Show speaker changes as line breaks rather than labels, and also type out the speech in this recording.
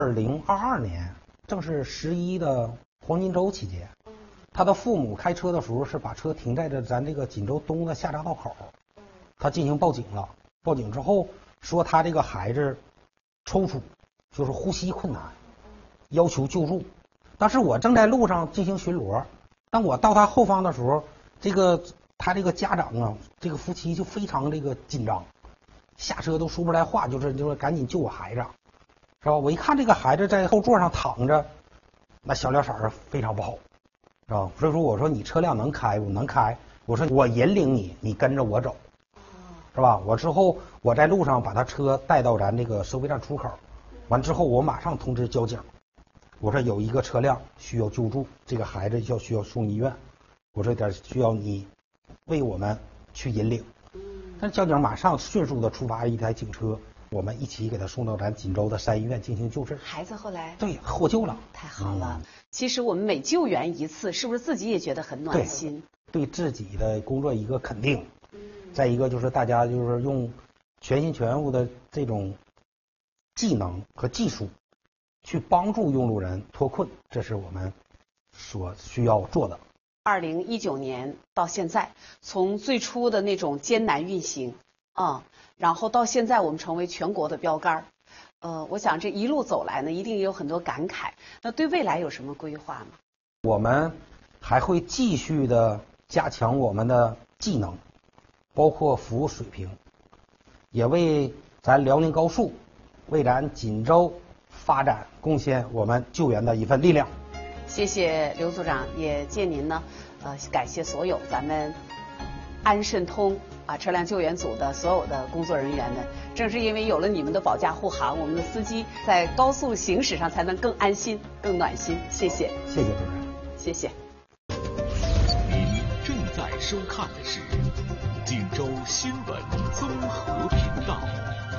2022年，正是11的黄金周期间，他的父母开车的时候是把车停在了咱这个锦州东的下匝道口，他进行报警了。报警之后说他这个孩子抽搐，就是呼吸困难，要求救助。当时我正在路上进行巡逻，当我到他后方的时候，他这个家长啊，这个夫妻就非常这个紧张，下车都说不出来话，就是赶紧救我孩子，是吧？我一看这个孩子在后座上躺着，那小脸色儿非常不好，是吧？所以说我说你车辆能开，我能开，我说我引领你，你跟着我走，是吧？我之后我在路上把他车带到咱这个收费站出口，完之后我马上通知交警，我说有一个车辆需要救助，这个孩子需要送医院，我说点需要你为我们去引领。但是交警马上迅速的出发一台警车，我们一起给他送到咱锦州的3医院进行救治。
孩子后来
对获救了，
太好了。其实我们每救援一次，是不是自己也觉得很暖心？
对自己的工作一个肯定。再一个就是大家就是用全心全意的这种技能和技术去帮助用路人脱困，这是我们所需要做的。
2019年到现在，从最初的那种艰难运行然后到现在我们成为全国的标杆我想这一路走来呢，一定也有很多感慨。那对未来有什么规划吗？
我们还会继续的加强我们的技能，包括服务水平，也为咱辽宁高速、为咱锦州发展贡献我们救援的一份力量。
谢谢刘组长，也借您呢，感谢所有咱们安顺通车辆救援组的所有的工作人员们。正是因为有了你们的保驾护航，我们的司机在高速行驶上才能更安心、更暖心。谢谢，
谢谢主任，
谢谢。
您正在收看的是锦州新闻综合频道。